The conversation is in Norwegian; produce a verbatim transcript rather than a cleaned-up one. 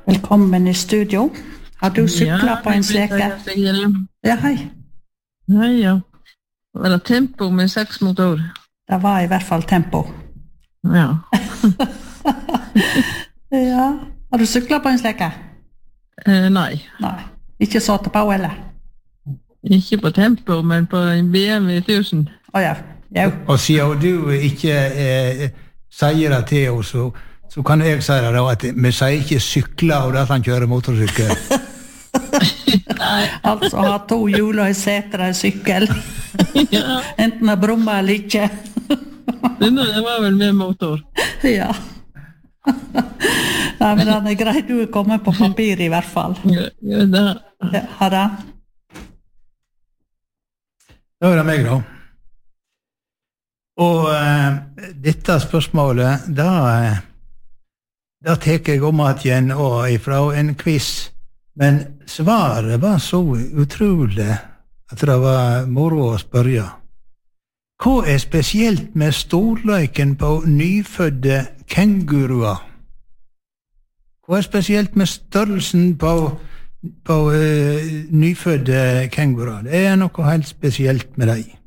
Velkommen i studio. Har du cyklet Ja, på en sleke? jeg sier det. Ja, hei. Hei, ja. Det var tempo med seks motor. Det var i hvert fall tempo. Ja. Ja. Har du cyklet på en sleke? Eh, nei, Nei. Ikke satt på, eller? ikke på tempo, men på en B M W tusen. Å ja. Ja. Og siden du ikke eh, sier det til oss, så, så kan jeg si det da, at vi sier ikke sykle og at han kjører motorsykkel. Altså ha to hjuler i setet og en sykkel. Ja, Enten å brumme eller ikke. denne det var vel med motor. Ja. Nei, men den er grei. Du er kommet på papir i hvert fall. Ja, ja, da. Ja, har det? Da er det meg da. Og eh, dette spørsmålet, da, eh, da teker jeg om at igjen og ifra en quiz. Men svaret var så utrolig at det var moro å spørre. Hva er spesielt med storleiken på nyfødde kenguruer? Hva er spesielt med størrelsen på, på uh, nyfødde kenguruer? Det er noe helt spesielt med dem.